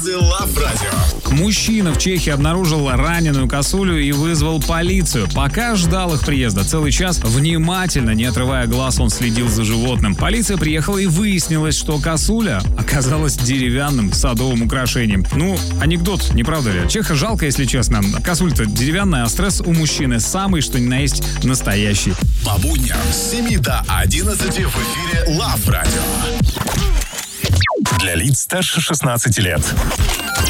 Love Radio. Мужчина в Чехии обнаружил раненую косулю и вызвал полицию. Пока ждал их приезда целый час, внимательно, не отрывая глаз, он следил за животным. Полиция приехала и выяснилось, что косуля оказалась деревянным садовым украшением. Ну, анекдот, не правда ли? Чеха жалко, если честно. Косуль-то деревянная, а стресс у мужчины самый, что ни на есть, настоящий. По будням с 7 до 11 в эфире Love Radio. Для лиц старше 16 лет.